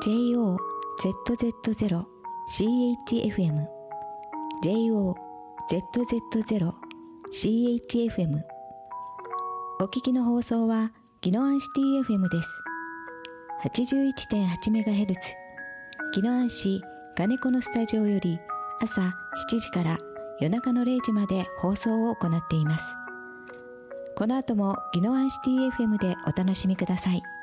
JOZZ0CHFM JOZZ0CHFM お聞きの放送は宜野湾シティ FM です。 81.8MHz 宜野湾市金子のスタジオより朝7時から夜中の0時まで放送を行っています。この後も宜野湾シティ FM でお楽しみください。